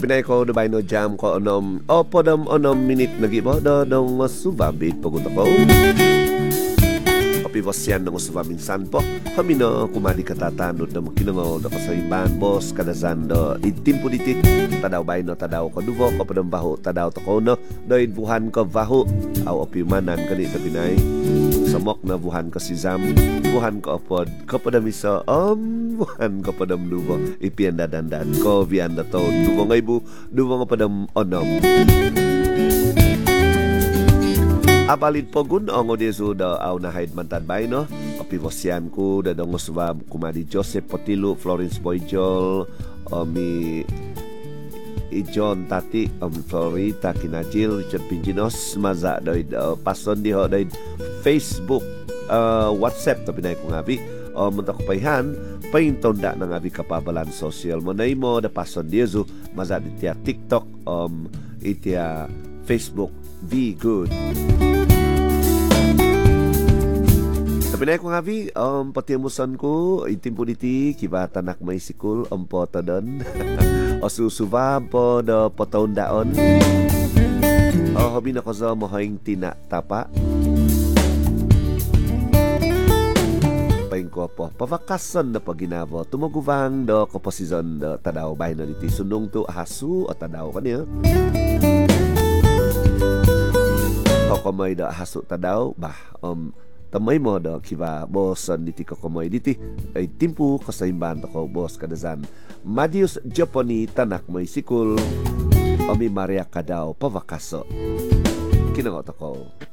Pinay ko na no jam ko onom o podam onom minute nagibo do dong masubabit pagunta ko. Kapivasyan ng usuba minsan po kami no kumadi katatanod na makinangol na kasaiban boss kadazan do itimpo ditit tadaw bay no tadaw ko duvo ko padam baho tadaw to ko no do buhan ko baho aw opimanan kani ta Pinay samok na buhan ko si Zam buhan ko apod ko padam isa buhan ko padam duvo ipianda dandan ko vianda to duvo ngay bu duvo nga padam onom. Abalid po gun ang odeso da aw na haid mantan bay no kapivosyan ko da dong usba kumadi Joseph Potilo Florence Boyjol mi John Tati Florita Kinajil Richard Pinjinos maza doid pason di ho doid Facebook WhatsApp tapi Pinay ko ngabi munta ko payhan painton da na ngabi kapabalan social mo na imo da pason diezo maza di tia TikTok itia Facebook Be Good. Pinay ko nga vi, patiamusan ko, itimpo diti, kiba tanak may sikul, po tadon. O susuba, po do potaon daon. O hobi na ko sa mohaing tina tapa. Paing ko po, pavakasan na paginabo, tumaguvang do komposisyon do tadaw bahay na diti. Sunong to hasu o tadaw kanya. O kamay do hasu tadaw, bah, tamay mo do kiba bosan diti ko komoy diti ay timpu kasaimban ko bos kadazan Madius Japoni tanak may sikul omi Maria Kadao pavakaso kinangot ako.